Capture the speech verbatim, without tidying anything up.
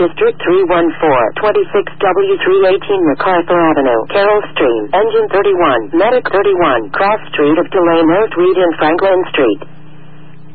District three one four, twenty-six W three eighteen MacArthur Avenue, Carroll Stream, Engine thirty-one, Medic thirty-one, Cross Street of Tulane North Reed and Franklin Street.